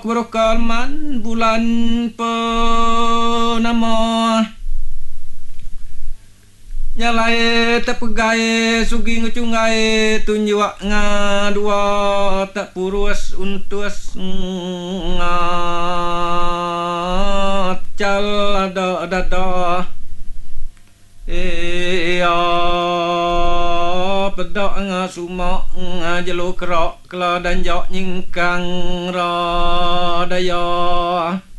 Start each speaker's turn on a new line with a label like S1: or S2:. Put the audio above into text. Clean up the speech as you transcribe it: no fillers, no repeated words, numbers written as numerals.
S1: keberokalman bulan purnama nyalai tepegai sugi ngucungai tunjuak ngadua tak purus untus ngacal ada iya pedak ngasumak ngajelo kerak kela dan jok nyingkang radaya